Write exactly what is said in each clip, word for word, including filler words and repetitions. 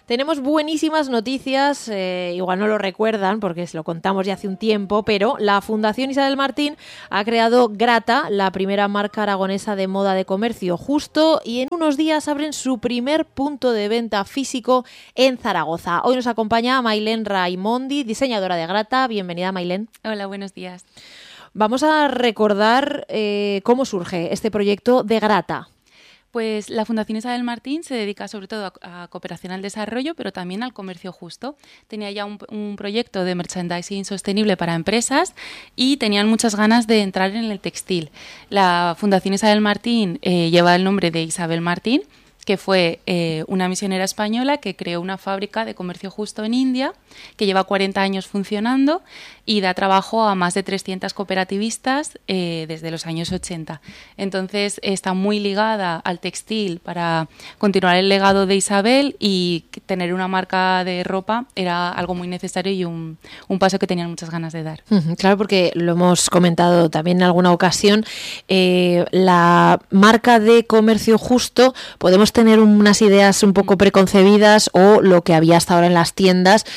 Tenemos buenísimas noticias, eh, igual no lo recuerdan porque se lo contamos ya hace un tiempo, pero la Fundación Isabel Martín ha creado Grata, la primera marca aragonesa de moda de comercio justo, y en unos días abren su primer punto de venta físico en Zaragoza. Hoy nos acompaña Mailén Raimondi, diseñadora de Grata. Bienvenida, Mailén. Hola, buenos días. Vamos a recordar eh, cómo surge este proyecto de Grata. Pues la Fundación Isabel Martín se dedica sobre todo a, a cooperación al desarrollo, pero también al comercio justo. Tenía ya un, un proyecto de merchandising sostenible para empresas y tenían muchas ganas de entrar en el textil. La Fundación Isabel Martín eh, lleva el nombre de Isabel Martín, que fue eh, una misionera española que creó una fábrica de comercio justo en India, que lleva cuarenta años funcionando y da trabajo a más de trescientas cooperativistas eh, desde los años ochenta. Entonces está muy ligada al textil para continuar el legado de Isabel, y tener una marca de ropa era algo muy necesario y un, un paso que tenían muchas ganas de dar. Claro, porque lo hemos comentado también en alguna ocasión, eh, la marca de comercio justo, podemos tener unas ideas un poco preconcebidas, o lo que había hasta ahora en las tiendas,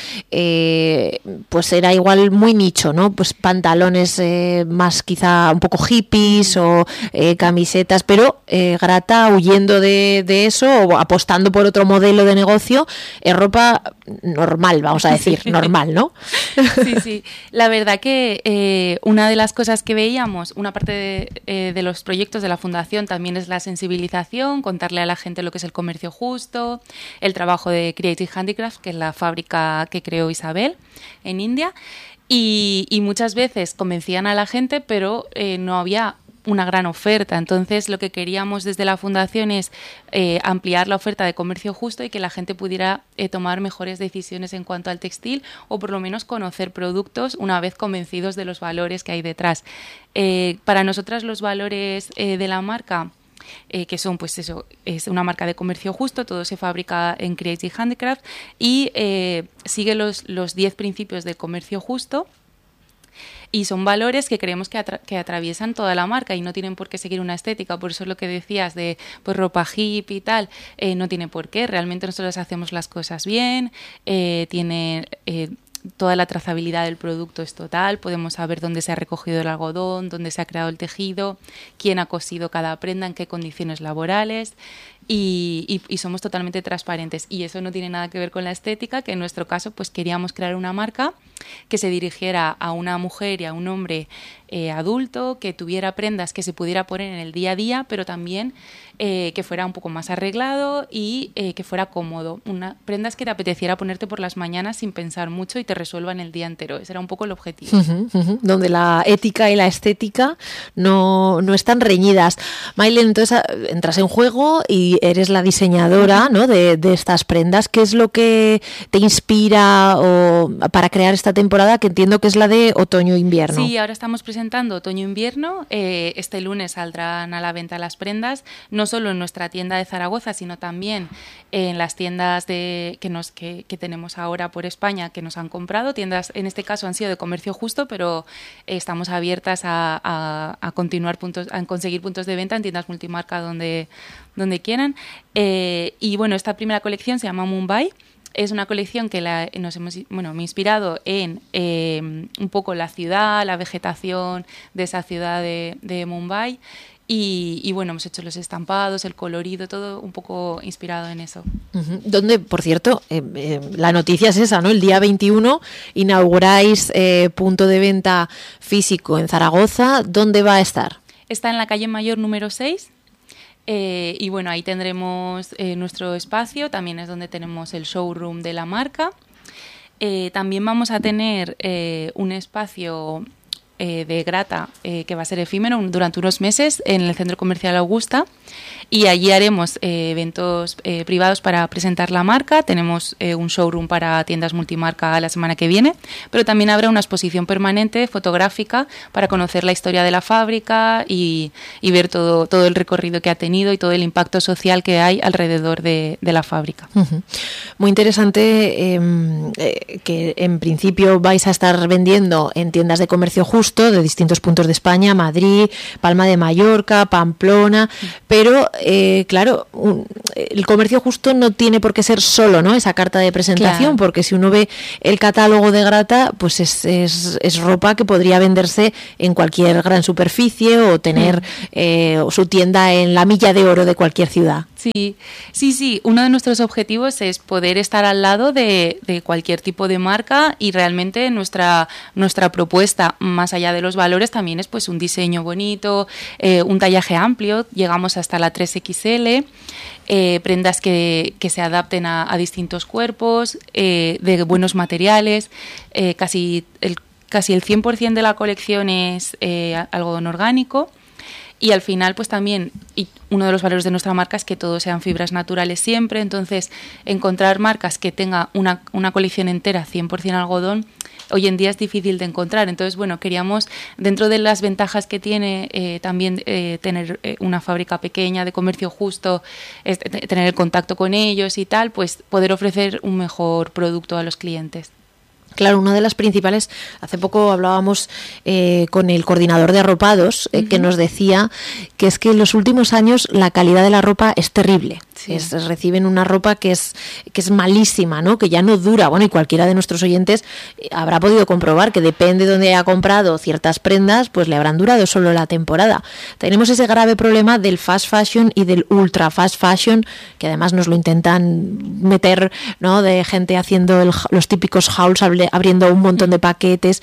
eh, pues era igual muy nicho, ¿no? Pues pantalones eh, más quizá un poco hippies o eh, camisetas, pero eh, Grata, huyendo de, de eso o apostando por otro modelo de negocio, es ropa normal, vamos a decir, normal, ¿no? Sí, sí. La verdad que eh, una de las cosas que veíamos, una parte de, eh, de los proyectos de la Fundación también es la sensibilización, contarle a la gente lo que es el comercio justo, el trabajo de Creative Handicrafts, que es la fábrica que creó Isabel en India, y, y muchas veces convencían a la gente, pero eh, no había una gran oferta. Entonces lo que queríamos desde la Fundación es eh, ampliar la oferta de comercio justo y que la gente pudiera eh, tomar mejores decisiones en cuanto al textil, o por lo menos conocer productos una vez convencidos de los valores que hay detrás. Eh, para nosotras los valores eh, de la marca, Eh, que son, pues eso, es una marca de comercio justo, todo se fabrica en Creative Handicraft y eh, sigue los los diez principios del comercio justo, y son valores que creemos que, atra- que atraviesan toda la marca y no tienen por qué seguir una estética. Por eso lo que decías de pues, ropa hippie y tal, eh, no tiene por qué. Realmente nosotros hacemos las cosas bien, eh, tiene... Eh, toda la trazabilidad del producto es total, podemos saber dónde se ha recogido el algodón, dónde se ha creado el tejido, quién ha cosido cada prenda, en qué condiciones laborales, y, y, y somos totalmente transparentes, y eso no tiene nada que ver con la estética, que en nuestro caso pues queríamos crear una marca que se dirigiera a una mujer y a un hombre eh, adulto, que tuviera prendas que se pudiera poner en el día a día, pero también eh, que fuera un poco más arreglado y eh, que fuera cómodo. Una, prendas que te apeteciera ponerte por las mañanas sin pensar mucho y te resuelvan el día entero. Ese era un poco el objetivo. Uh-huh, uh-huh. Donde la ética y la estética no, no están reñidas. Mailén, entonces entras en juego y eres la diseñadora, ¿no? de, de estas prendas. ¿Qué es lo que te inspira o, para crear esta temporada, que entiendo que es la de otoño-invierno? Sí, ahora estamos presentando otoño-invierno. Eh, este lunes saldrán a la venta las prendas, no solo en nuestra tienda de Zaragoza, sino también en las tiendas de, que, nos, que, que tenemos ahora por España, que nos han comprado. Tiendas, en este caso, han sido de comercio justo, pero eh, estamos abiertas a, a, a continuar puntos, a conseguir puntos de venta en tiendas multimarca donde, donde quieran. Eh, y bueno, esta primera colección se llama Mumbai. Es una colección que la, nos hemos bueno, me he inspirado en eh, un poco la ciudad, la vegetación de esa ciudad de, de Mumbai. Y, y bueno, hemos hecho los estampados, el colorido, todo un poco inspirado en eso. Uh-huh. Donde, por cierto, eh, eh, la noticia es esa, ¿no? El día veintiuno inauguráis eh, punto de venta físico en Zaragoza. ¿Dónde va a estar? Está en la calle Mayor número seis. Eh, y bueno, ahí tendremos eh, nuestro espacio, también es donde tenemos el showroom de la marca. Eh, también vamos a tener eh, un espacio eh, de Grata eh, que va a ser efímero durante unos meses en el Centro Comercial Augusta, y allí haremos eh, eventos eh, privados para presentar la marca. Tenemos eh, un showroom para tiendas multimarca la semana que viene, pero también habrá una exposición permanente fotográfica para conocer la historia de la fábrica y, y ver todo, todo el recorrido que ha tenido y todo el impacto social que hay alrededor de, de la fábrica. Uh-huh. Muy interesante eh, eh, que en principio vais a estar vendiendo en tiendas de comercio justo, justo de distintos puntos de España, Madrid, Palma de Mallorca, Pamplona, pero eh, claro, un, el comercio justo no tiene por qué ser solo, ¿no?, esa carta de presentación, claro. Porque si uno ve el catálogo de Grata, pues es, es, es ropa que podría venderse en cualquier gran superficie o tener eh, su tienda en la milla de oro de cualquier ciudad. Sí, sí, sí. Uno de nuestros objetivos es poder estar al lado de, de cualquier tipo de marca, y realmente nuestra nuestra propuesta, más allá de los valores, también es pues un diseño bonito, eh, un tallaje amplio. Llegamos hasta la tres equis ele, eh, prendas que, que se adapten a, a distintos cuerpos, eh, de buenos materiales, eh, casi el casi el cien por ciento de la colección es eh, algodón orgánico. Y al final, pues también, y uno de los valores de nuestra marca es que todo sean fibras naturales siempre. Entonces, encontrar marcas que tenga una, una colección entera cien por ciento algodón, hoy en día es difícil de encontrar. Entonces, bueno, queríamos, dentro de las ventajas que tiene eh, también eh, tener eh, una fábrica pequeña de comercio justo, es, tener el contacto con ellos y tal, pues poder ofrecer un mejor producto a los clientes. Claro, una de las principales, hace poco hablábamos eh, con el coordinador de arropados, eh, uh-huh. que nos decía que es que en los últimos años la calidad de la ropa es terrible. Sí. Es, reciben una ropa que es que es malísima, ¿no?, que ya no dura. Bueno, y cualquiera de nuestros oyentes habrá podido comprobar que depende de dónde haya comprado ciertas prendas, pues le habrán durado solo la temporada. Tenemos ese grave problema del fast fashion y del ultra fast fashion, que además nos lo intentan meter, ¿no?, de gente haciendo el, los típicos hauls, abriendo un montón de paquetes,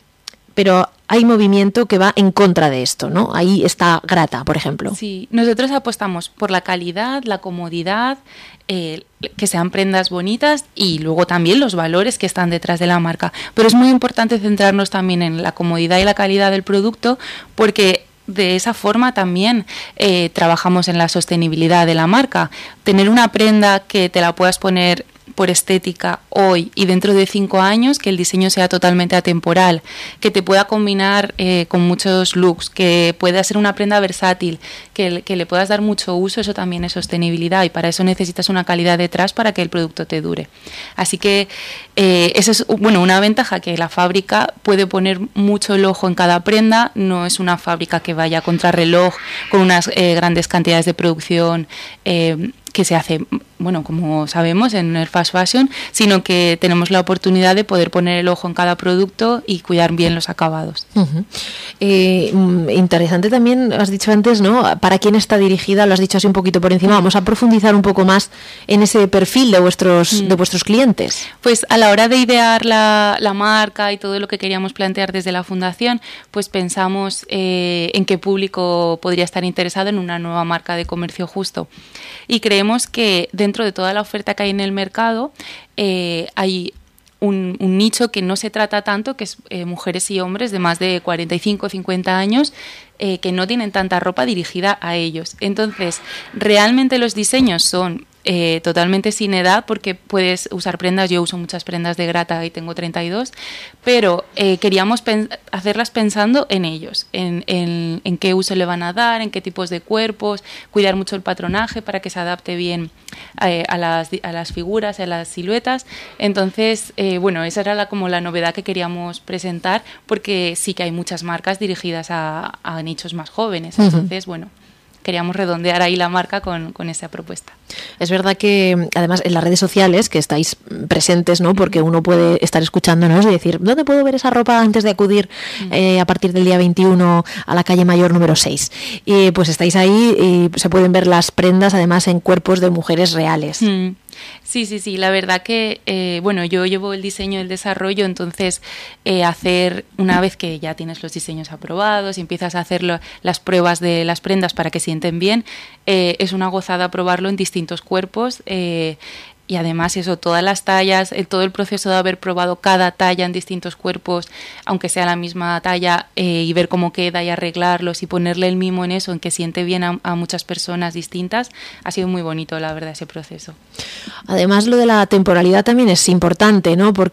pero hay movimiento que va en contra de esto, ¿no? Ahí está Grata, por ejemplo. Sí, nosotros apostamos por la calidad, la comodidad, eh, que sean prendas bonitas, y luego también los valores que están detrás de la marca. Pero es muy importante centrarnos también en la comodidad y la calidad del producto, porque de esa forma también eh, trabajamos en la sostenibilidad de la marca. Tener una prenda que te la puedas poner por estética hoy y dentro de cinco años, que el diseño sea totalmente atemporal, que te pueda combinar eh, con muchos looks, que pueda ser una prenda versátil, que, que le puedas dar mucho uso, eso también es sostenibilidad, y para eso necesitas una calidad detrás para que el producto te dure. Así que eh, eso es, bueno, una ventaja, que la fábrica puede poner mucho el ojo en cada prenda. No es una fábrica que vaya contra reloj con unas eh, grandes cantidades de producción eh, que se hace, bueno, como sabemos, en el fast fashion, sino que tenemos la oportunidad de poder poner el ojo en cada producto y cuidar bien los acabados. Uh-huh. Eh, interesante también, has dicho antes, ¿no?, para quién está dirigida, lo has dicho así un poquito por encima. Vamos a profundizar un poco más en ese perfil de vuestros, mm. de vuestros clientes. Pues a la hora de idear la, la marca y todo lo que queríamos plantear desde la fundación, pues pensamos eh, en qué público podría estar interesado en una nueva marca de comercio justo. Y creemos que dentro de toda la oferta que hay en el mercado eh, hay un, un nicho que no se trata tanto, que es eh, mujeres y hombres de más de cuarenta y cinco o cincuenta años eh, que no tienen tanta ropa dirigida a ellos. Entonces, realmente los diseños son Eh, totalmente sin edad, porque puedes usar prendas. Yo uso muchas prendas de Grata y tengo treinta y dos, pero eh, queríamos pen- hacerlas pensando en ellos, en, en, en qué uso le van a dar, en qué tipos de cuerpos, cuidar mucho el patronaje para que se adapte bien eh, a, las, a las figuras, a las siluetas. Entonces, eh, bueno, esa era la, como la novedad que queríamos presentar, porque sí que hay muchas marcas dirigidas a, a nichos más jóvenes. Entonces, uh-huh. bueno, queríamos redondear ahí la marca con, con esa propuesta. Es verdad que, además, en las redes sociales, que estáis presentes, ¿no?, porque uno puede estar escuchándonos y decir, ¿dónde puedo ver esa ropa antes de acudir eh, a partir del día veintiuno a la calle Mayor número seis? Y pues estáis ahí y se pueden ver las prendas, además, en cuerpos de mujeres reales. Mm. Sí, sí, sí, la verdad que, eh, bueno, yo llevo el diseño y el desarrollo, entonces eh, hacer, una vez que ya tienes los diseños aprobados y empiezas a hacer lo, las pruebas de las prendas para que sienten bien, eh, es una gozada probarlo en distintos cuerpos. Eh, Y además eso, todas las tallas, el, todo el proceso de haber probado cada talla en distintos cuerpos, aunque sea la misma talla, eh, y ver cómo queda y arreglarlos y ponerle el mimo en eso, en que siente bien a, a muchas personas distintas, ha sido muy bonito, la verdad, ese proceso. Además, lo de la temporalidad también es importante, ¿no? Porque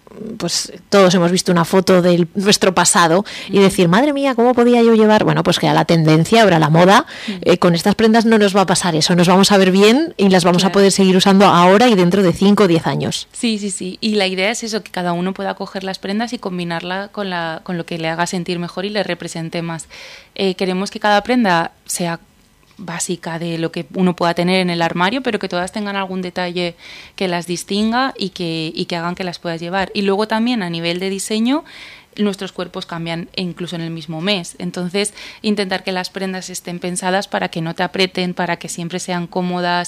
pues todos hemos visto una foto de nuestro pasado y decir, madre mía, ¿cómo podía yo llevar? Bueno, pues que a la tendencia, ahora la moda, eh, con estas prendas no nos va a pasar eso, nos vamos a ver bien y las vamos claro. a poder seguir usando ahora y dentro de cinco o diez años. Sí, sí, sí. Y la idea es eso, que cada uno pueda coger las prendas y combinarla con, la, con lo que le haga sentir mejor y le represente más. Eh, queremos que cada prenda sea básica de lo que uno pueda tener en el armario, pero que todas tengan algún detalle que las distinga y que, y que hagan que las puedas llevar. Y luego también a nivel de diseño, nuestros cuerpos cambian incluso en el mismo mes. Entonces, intentar que las prendas estén pensadas para que no te aprieten, para que siempre sean cómodas,